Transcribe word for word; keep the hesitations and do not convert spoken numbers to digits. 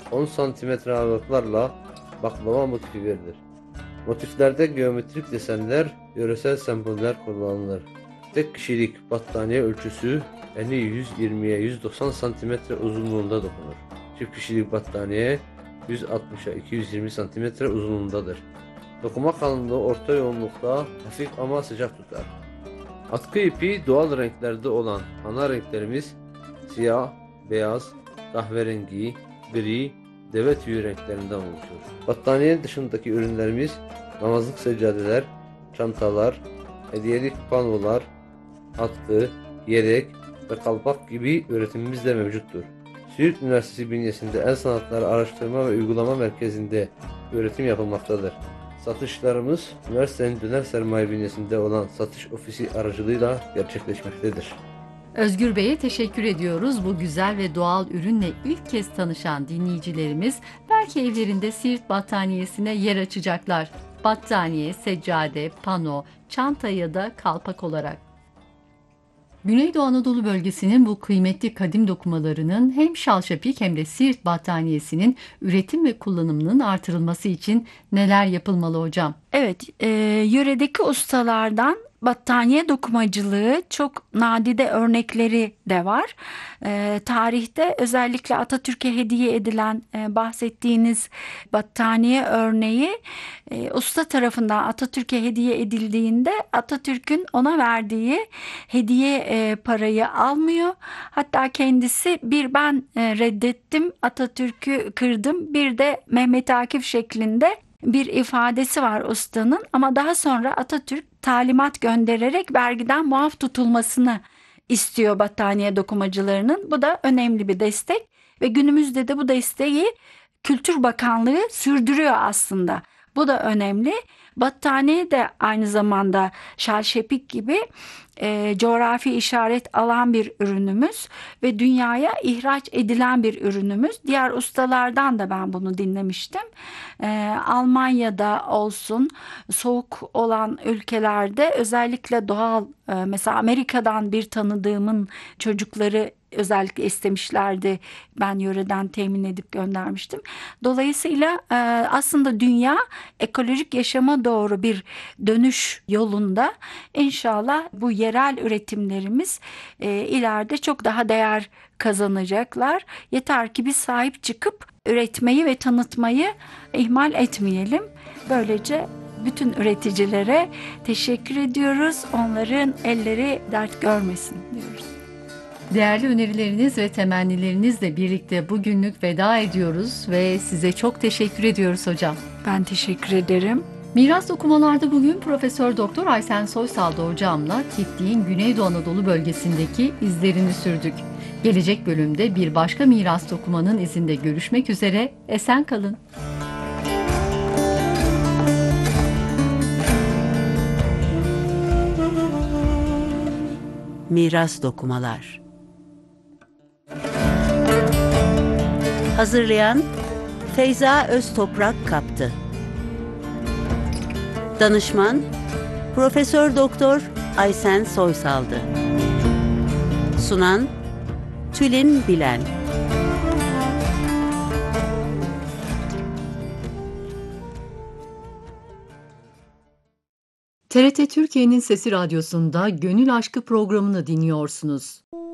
on santimetre aralıklarla baklava motifi verilir. Motiflerde geometrik desenler, yöresel semboller kullanılır. Tek kişilik battaniye ölçüsü eni yüz yirmiye yüz doksan santimetre uzunluğunda dokunur. Çift kişilik battaniye yüz altmışa iki yüz yirmi santimetre uzunluğundadır. Dokuma kalınlığı orta yoğunlukta, hafif ama sıcak tutar. Atkı ipi doğal renklerde olan ana renklerimiz siyah, beyaz, kahverengi, gri, deve tüyü renklerinden oluşur. Battaniye dışındaki ürünlerimiz namazlık seccadeler, çantalar, hediyelik panolar, atkı, yelek ve kalpak gibi üretimimiz de mevcuttur. Siirt Üniversitesi bünyesinde El Sanatları Araştırma ve Uygulama Merkezi'nde üretim yapılmaktadır. Satışlarımız üniversitenin döner sermaye bünyesinde olan satış ofisi aracılığıyla gerçekleşmektedir. Özgür Bey'e teşekkür ediyoruz. Bu güzel ve doğal ürünle ilk kez tanışan dinleyicilerimiz belki evlerinde Siirt battaniyesine yer açacaklar. Battaniye, seccade, pano, çanta ya da kalpak olarak. Güneydoğu Anadolu bölgesinin bu kıymetli kadim dokumalarının hem Şalşapik hem de Siirt battaniyesinin üretim ve kullanımının artırılması için neler yapılmalı hocam? Evet, e, yöredeki ustalardan battaniye dokumacılığı çok nadide örnekleri de var. E, tarihte özellikle Atatürk'e hediye edilen e, bahsettiğiniz battaniye örneği e, usta tarafından Atatürk'e hediye edildiğinde Atatürk'ün ona verdiği hediye e, parayı almıyor. Hatta kendisi bir ben e, reddettim, Atatürk'ü kırdım, bir de Mehmet Akif şeklinde bir ifadesi var ustanın, ama daha sonra Atatürk talimat göndererek vergiden muaf tutulmasını istiyor battaniye dokumacılarının. Bu da önemli bir destek ve günümüzde de bu desteği Kültür Bakanlığı sürdürüyor aslında. Bu da önemli. Battaniye de aynı zamanda şalşepik gibi e, coğrafi işaret alan bir ürünümüz ve dünyaya ihraç edilen bir ürünümüz. Diğer ustalardan da ben bunu dinlemiştim. E, Almanya'da olsun, soğuk olan ülkelerde özellikle doğal, e, mesela Amerika'dan bir tanıdığımın çocukları özellikle istemişlerdi. Ben yöreden temin edip göndermiştim. Dolayısıyla e, aslında dünya ekolojik yaşama doğru bir dönüş yolunda. İnşallah bu yerel üretimlerimiz e, ileride çok daha değer kazanacaklar. Yeter ki biz sahip çıkıp üretmeyi ve tanıtmayı ihmal etmeyelim. Böylece bütün üreticilere teşekkür ediyoruz. Onların elleri dert görmesin diyoruz. Değerli önerileriniz ve temennilerinizle birlikte bugünlük veda ediyoruz ve size çok teşekkür ediyoruz hocam. Ben teşekkür ederim. Miras Okumalar'da bugün Profesör Doktor Aysen Soysal'da hocamla çiftliğin Güneydoğu Anadolu bölgesindeki izlerini sürdük. Gelecek bölümde bir başka miras dokumanın izinde görüşmek üzere. Esen kalın. Miras Dokumalar. Hazırlayan Feyza Öztoprak Kaptı. Danışman Profesör Doktor Aysen Soysaldı. Sunan Tülin Bilen. T R T Türkiye'nin Sesi Radyosu'nda Gönül Aşkı programını dinliyorsunuz.